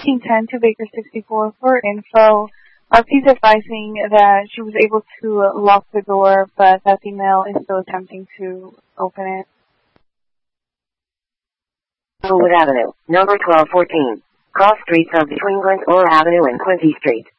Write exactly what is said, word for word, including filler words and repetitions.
thirteen ten to Baker sixty-four for info. Uh, please advising that she was able to uh, lock the door, but that the male is still attempting to open it. Wood Avenue, number twelve fourteen. Cross streets of between Glenora Avenue and Quincy Street.